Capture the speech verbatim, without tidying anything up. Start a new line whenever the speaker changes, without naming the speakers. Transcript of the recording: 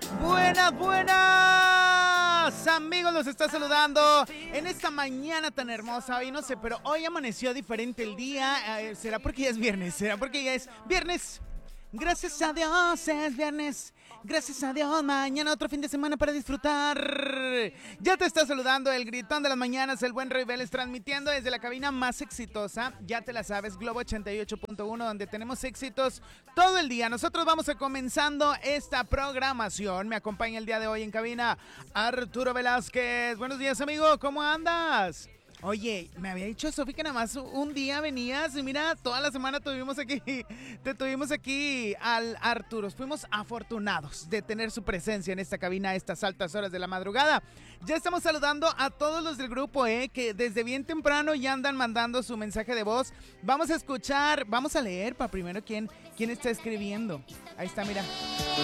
Buenas, buenas amigos, los está saludando en esta mañana tan hermosa. Hoy no sé, pero hoy amaneció diferente el día. Eh, ¿Será porque ya es viernes? ¿Será porque ya es viernes? Gracias a Dios es viernes. Gracias a Dios, mañana otro fin de semana para disfrutar. Ya te está saludando el gritón de las mañanas, el buen Roy Vélez, transmitiendo desde la cabina más exitosa. Ya te la sabes, Globo ochenta y ocho punto uno, donde tenemos éxitos todo el día. Nosotros vamos a comenzando esta programación. Me acompaña el día de hoy en cabina Arturo Velázquez. Buenos días, amigo, ¿cómo andas? Oye, me había dicho Sofi que nada más un día venías y mira, toda la semana tuvimos aquí, te tuvimos aquí al Arturo. Fuimos afortunados de tener su presencia en esta cabina a estas altas horas de la madrugada. Ya estamos saludando a todos los del grupo, eh, que desde bien temprano ya andan mandando su mensaje de voz. Vamos a escuchar, vamos a leer para primero quién, quién está escribiendo. Ahí está, mira.